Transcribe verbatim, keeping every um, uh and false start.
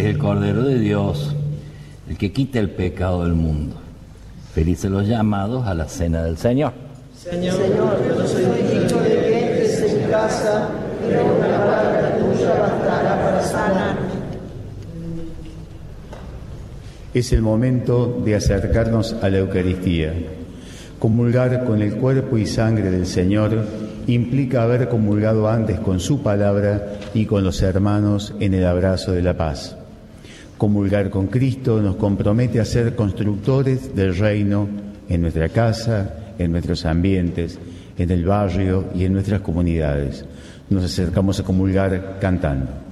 el Cordero de Dios, el que quita el pecado del mundo. Felices los llamados a la cena del Señor. Señor, yo no soy digno de que entres en mi casa, pero una palabra tuya bastará para sanarme. Es el momento de acercarnos a la Eucaristía. Comulgar con el cuerpo y sangre del Señor implica haber comulgado antes con su palabra y con los hermanos en el abrazo de la paz. Comulgar con Cristo nos compromete a ser constructores del reino en nuestra casa, en nuestros ambientes, en el barrio y en nuestras comunidades. Nos acercamos a comulgar cantando.